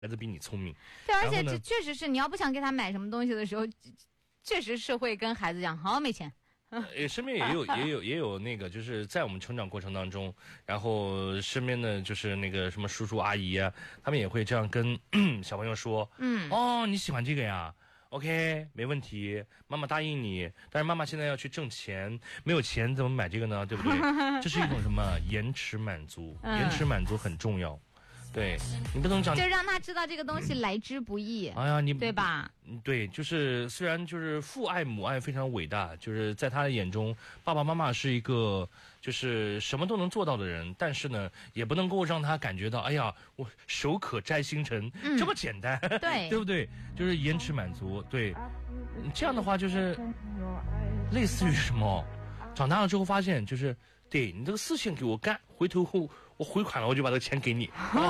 孩子比你聪明。 对，而且这确实是，你要不想给他买什么东西的时候，确实是会跟孩子讲，好，没钱。 身边也有那个，就是在我们成长过程当中，然后身边的就是那个什么叔叔阿姨啊，他们也会这样跟小朋友说，哦，你喜欢这个呀？OK， 没问题，妈妈答应你。但是妈妈现在要去挣钱，没有钱怎么买这个呢？对不对？这是一种什么延迟满足？延迟满足很重要。对，你不能讲， 就让他知道这个东西来之不易。 哎呀，你对吧？ 对，就是虽然就是父爱母爱非常伟大，就是在他的眼中，爸爸妈妈是一个就是什么都能做到的人，但是呢，也不能够让他感觉到，哎呀，我手可摘星辰，这么简单， 对， 对不对？就是延迟满足，对，这样的话就是类似于什么？长大了之后发现，就是对你这个事情给我干，回头后我回款了，我就把这个钱给你。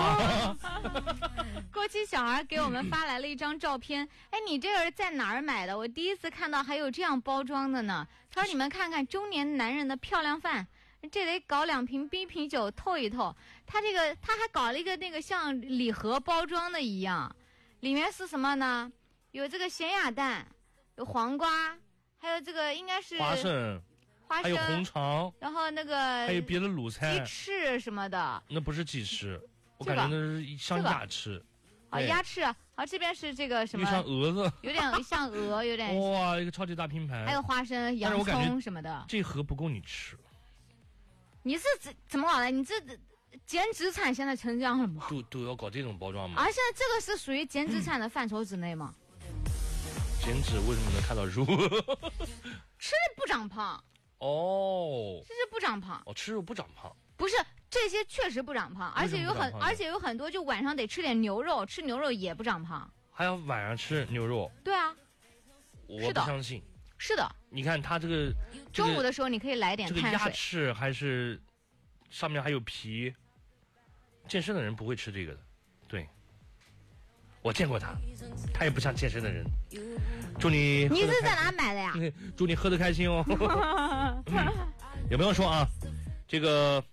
过期小孩给我们发来了一张照片，哎，你这个是在哪儿买的？我第一次看到还有这样包装的呢。他说你们看看中年男人的漂亮饭，这得搞2瓶冰啤酒透一透。他还搞了一个那个像礼盒包装的一样，里面是什么呢？有这个咸鸭蛋，有黄瓜，还有这个应该是花生，还有红肠， 然后那个还有别的卤菜， 鸡翅什么的。 那不是鸡翅，我感觉那是像鸭翅。 鸭翅，这边是这个什么？ 像蛾子， 有点像鹅，有点哇，一个超级大拼盘。 还有花生、洋葱什么的。 这盒不够你吃。 你是怎么搞的？你这减脂产现在成这样了吗？ 都要搞这种包装吗？ 而现在这个是属于减脂产的范畴之内吗？ 减脂为什么能看到肉？ 吃不长胖。 哦， 吃不长胖。 哦，吃肉不长胖。 不是。这些确实不长胖，而且有很多就晚上得吃点牛肉，吃牛肉也不长胖。 还要晚上吃牛肉？ 对啊， 我不相信。 是的， 你看他这个中午的时候你可以来点碳水。 这个鸭翅还是上面还有皮，健身的人不会吃这个的。对，我见过他也不像健身的人。祝你是在哪买的呀？ 祝你喝得开心哦。有朋友说啊，这个。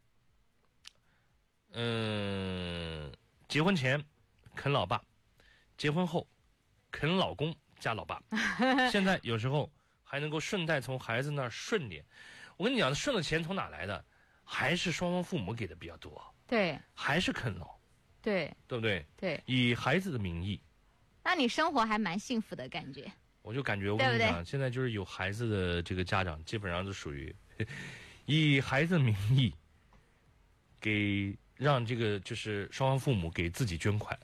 结婚前啃老爸，结婚后啃老公加老爸，现在有时候还能够顺带从孩子那儿顺点。我跟你讲，顺的钱从哪来的？还是双方父母给的比较多。 对， 还是啃老。 对， 对不对？ 对， 以孩子的名义， 那你生活还蛮幸福的感觉。 我就感觉，我跟你讲，现在就是有孩子的这个家长，基本上都属于以孩子的名义给。让这个就是双方父母给自己捐款。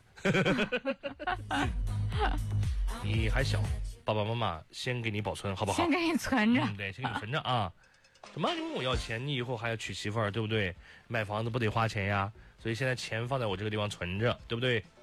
你还小，爸爸妈妈先给你保存好不好？ 先给你存着。 对，先给你存着啊。什么？你问我要钱？你以后还要娶媳妇儿，对不对？买房子不得花钱呀？所以现在钱放在我这个地方存着，对不对？